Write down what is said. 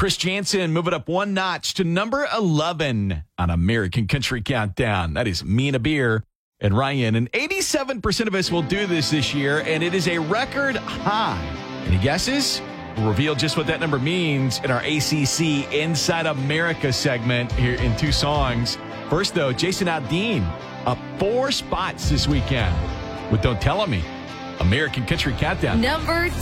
Chris Jansen move it up one notch to number 11 on American Country Countdown. That is Mina Beer and Ryan. And 87% of us will do this year, and it is a record high. Any guesses? We'll reveal just what that number means in our ACC Inside America segment here in 2 songs. First, though, Jason Aldean up 4 spots this weekend with Don't Tell Me. American Country Countdown. Number